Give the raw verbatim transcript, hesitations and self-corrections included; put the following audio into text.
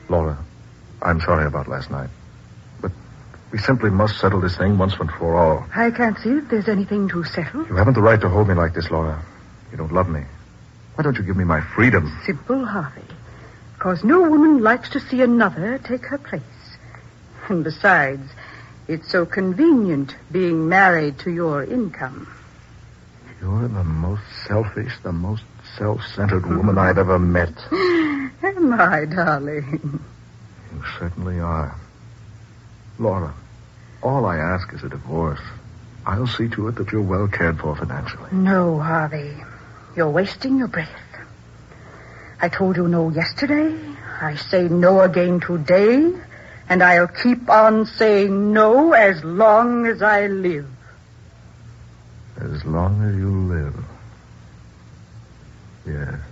Laura, I'm sorry about last night. But we simply must settle this thing once and for all. I can't see that there's anything to settle. You haven't the right to hold me like this, Laura. You don't love me. Why don't you give me my freedom? Simple, Harvey. Because no woman likes to see another take her place. And besides, it's so convenient being married to your income. You're the most selfish, the most self-centered woman I've ever met. Am I, darling? You certainly are. Laura, all I ask is a divorce. I'll see to it that you're well cared for financially. No, Harvey. You're wasting your breath. I told you no yesterday. I say no again today. And I'll keep on saying no as long as I live. As long as you live. Yes.